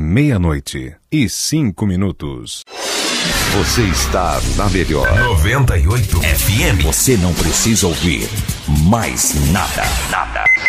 meia-noite e 5 minutos. Você está na melhor 98 FM. Você não precisa ouvir mais nada.